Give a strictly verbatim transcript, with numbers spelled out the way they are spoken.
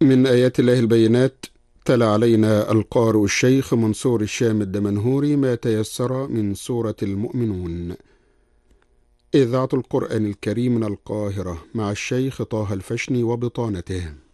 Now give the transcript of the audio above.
من آيات الله البينات. تلا علينا القارئ الشيخ منصور الشام الدمنهوري ما تيسر من سورة المؤمنون. إذاعة القرآن الكريم من القاهرة مع الشيخ طه الفشني وبطانته.